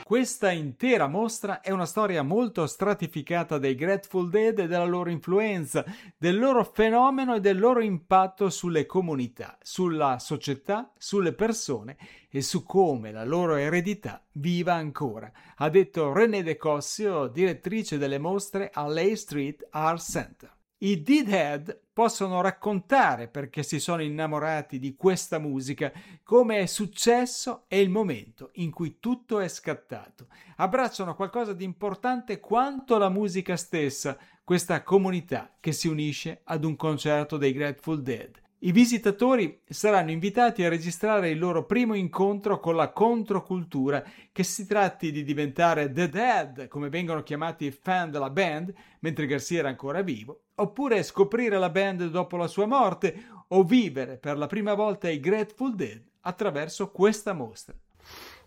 Questa intera mostra è una storia molto stratificata dei Grateful Dead e della loro influenza, del loro fenomeno e del loro impatto sulle comunità, sulla società, sulle persone e su come la loro eredità viva ancora, ha detto René De Cossio, direttrice delle mostre all'A Street Art Center. I Deadhead possono raccontare perché si sono innamorati di questa musica, come è successo e il momento in cui tutto è scattato. Abbracciano qualcosa di importante quanto la musica stessa, questa comunità che si unisce ad un concerto dei Grateful Dead. I visitatori saranno invitati a registrare il loro primo incontro con la controcultura, che si tratti di diventare The Dead, come vengono chiamati i fan della band, mentre Garcia era ancora vivo, oppure scoprire la band dopo la sua morte, o vivere per la prima volta i Grateful Dead attraverso questa mostra.